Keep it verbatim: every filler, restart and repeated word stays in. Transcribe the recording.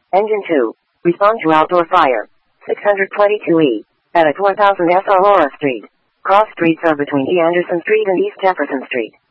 Engine two. Respond to outdoor fire. six twenty-two E. At one thousand S Aurora Street. Cross streets are between E. Anderson Street and East Jefferson Street.